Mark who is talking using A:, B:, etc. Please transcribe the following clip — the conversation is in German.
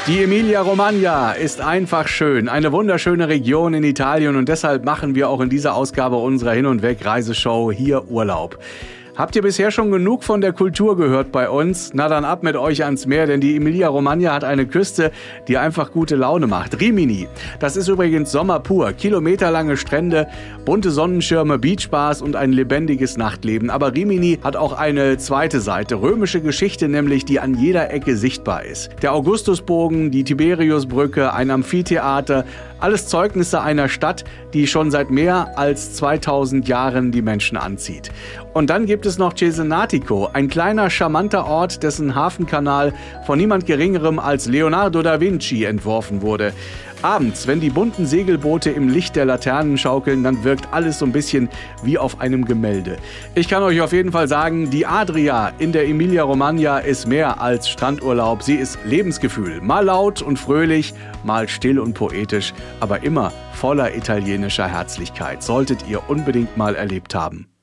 A: Die Emilia-Romagna ist einfach schön, eine wunderschöne Region in Italien und deshalb machen wir auch in dieser Ausgabe unserer Hin- und Weg-Reiseshow hier Urlaub. Habt ihr bisher schon genug von der Kultur gehört bei uns? Na dann ab mit euch ans Meer, denn die Emilia-Romagna hat eine Küste, die einfach gute Laune macht. Rimini, das ist übrigens Sommer pur. Kilometerlange Strände, bunte Sonnenschirme, Beachbars und ein lebendiges Nachtleben. Aber Rimini hat auch eine zweite Seite, römische Geschichte nämlich, die an jeder Ecke sichtbar ist. Der Augustusbogen, die Tiberiusbrücke, ein Amphitheater, alles Zeugnisse einer Stadt, die schon seit mehr als 2000 Jahren die Menschen anzieht. Und dann gibt es noch Cesenatico, ein kleiner, charmanter Ort, dessen Hafenkanal von niemand Geringerem als Leonardo da Vinci entworfen wurde. Abends, wenn die bunten Segelboote im Licht der Laternen schaukeln, dann wirkt alles so ein bisschen wie auf einem Gemälde. Ich kann euch auf jeden Fall sagen, die Adria in der Emilia-Romagna ist mehr als Strandurlaub. Sie ist Lebensgefühl. Mal laut und fröhlich, mal still und poetisch, aber immer voller italienischer Herzlichkeit. Solltet ihr unbedingt mal erlebt haben.